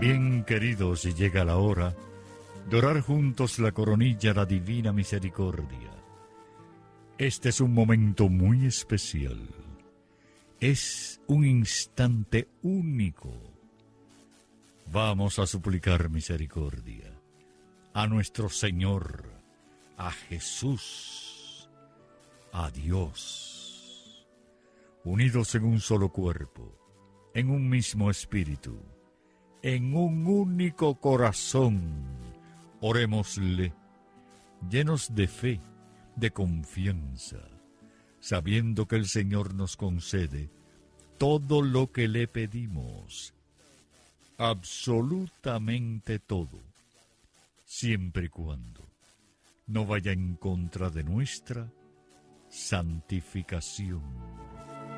Bien, queridos, y llega la hora de orar juntos la coronilla, la divina misericordia. Este es un momento muy especial. Es un instante único. Vamos a suplicar misericordia a nuestro Señor, a Jesús, a Dios, unidos en un solo cuerpo, en un mismo espíritu, en un único corazón. Orémosle, llenos de fe, de confianza, sabiendo que el Señor nos concede todo lo que le pedimos, absolutamente todo, siempre y cuando no vaya en contra de nuestra santificación.